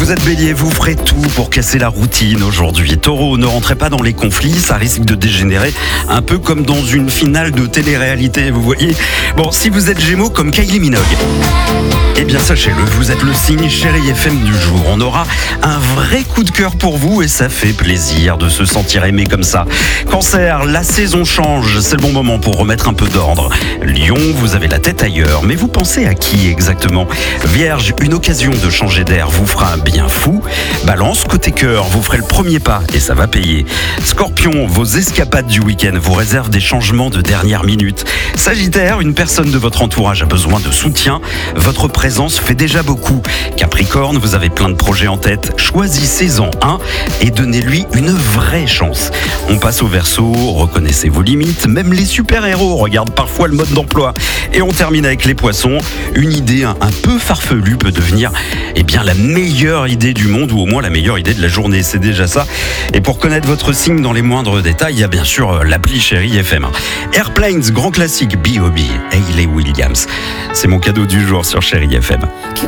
Vous êtes Bélier, vous ferez tout pour casser la routine aujourd'hui. Taureau, ne rentrez pas dans les conflits, ça risque de dégénérer un peu comme dans une finale de télé-réalité, vous voyez. Bon, si vous êtes Gémeaux comme Kylie Minogue, eh bien sachez-le, vous êtes le signe Chérie FM du jour. On aura un vrai coup de cœur pour vous et ça fait plaisir de se sentir aimé comme ça. Cancer, la saison change, c'est le bon moment pour remettre un peu d'ordre. Lion, vous avez la tête ailleurs, mais vous pensez à qui exactement? Vierge, une occasion de changer d'air vous fera un bien fou. Balance, côté cœur, vous ferez le premier pas et ça va payer. Scorpion, vos escapades du week-end vous réservent des changements de dernière minute. Sagittaire, une personne de votre entourage a besoin de soutien. Votre présence fait déjà beaucoup. Capricorne, vous avez plein de projets en tête. Choisissez-en un et donnez-lui une vraie chance. On passe au Verseau, reconnaissez vos limites. Même les super-héros regardent parfois le mode d'emploi. Et on termine avec les Poissons. Une idée un peu farfelue peut devenir la meilleure idée du monde ou au moins la meilleure idée de la journée. C'est déjà ça. Et pour connaître votre signe dans les moindres détails, il y a bien sûr l'appli Chérie FM. Airplanes, grand classique, B.O.B. Hayley Williams. C'est mon cadeau du jour sur Chérie FM.